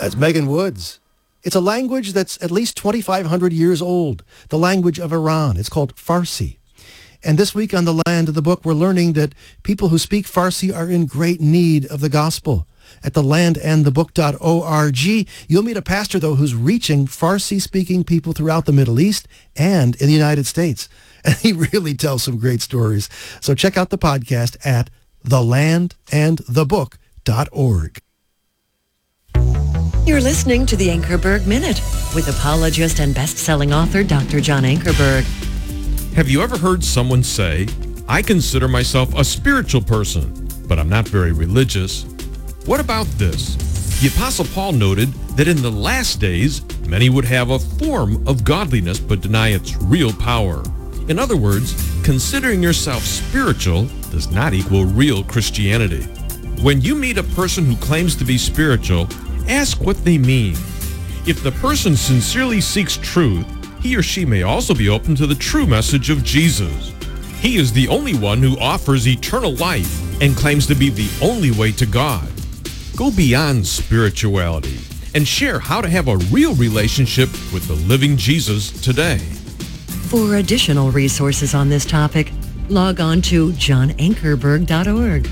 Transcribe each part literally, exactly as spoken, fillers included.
That's Megan Woods. It's a language that's at least twenty-five hundred years old, the language of Iran. It's called Farsi. And this week on The Land of the Book, we're learning that people who speak Farsi are in great need of the gospel. At the land and the book dot org, you'll meet a pastor, though, who's reaching Farsi-speaking people throughout the Middle East and in the United States. And he really tells some great stories. So check out the podcast at the land and the book dot org. You're listening to the Ankerberg Minute with apologist and best-selling author Doctor John Ankerberg. Have you ever heard someone say, I consider myself a spiritual person, but I'm not very religious? What about this? The Apostle Paul noted that in the last days, many would have a form of godliness but deny its real power. In other words, considering yourself spiritual does not equal real Christianity. When you meet a person who claims to be spiritual, ask what they mean. If the person sincerely seeks truth, he or she may also be open to the true message of Jesus. He is the only one who offers eternal life and claims to be the only way to God. Go beyond spirituality and share how to have a real relationship with the living Jesus today. For additional resources on this topic, log on to john ankerberg dot org.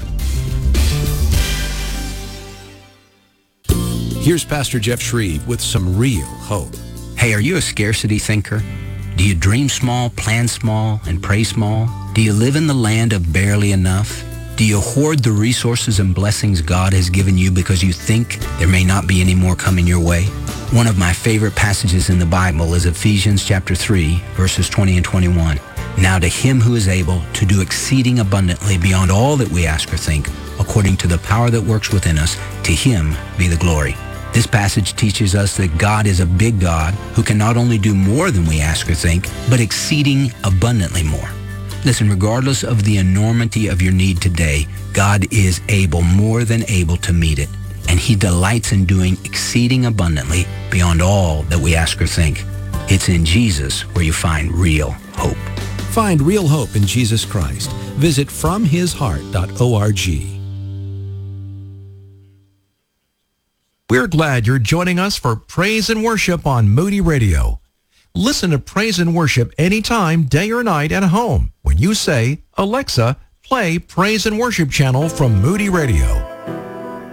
Here's Pastor Jeff Shreve with some real hope. Hey, are you a scarcity thinker? Do you dream small, plan small, and pray small? Do you live in the land of barely enough? Do you hoard the resources and blessings God has given you because you think there may not be any more coming your way? One of my favorite passages in the Bible is Ephesians chapter three, verses twenty and twenty-one. Now to him who is able to do exceeding abundantly beyond all that we ask or think, according to the power that works within us, to him be the glory. This passage teaches us that God is a big God who can not only do more than we ask or think, but exceeding abundantly more. Listen, regardless of the enormity of your need today, God is able, more than able to meet it. And he delights in doing exceeding abundantly beyond all that we ask or think. It's in Jesus where you find real hope. Find real hope in Jesus Christ. Visit from his heart dot org. We're glad you're joining us for Praise and Worship on Moody Radio. Listen to Praise and Worship anytime, day or night at home when you say, Alexa, play Praise and Worship channel from Moody Radio.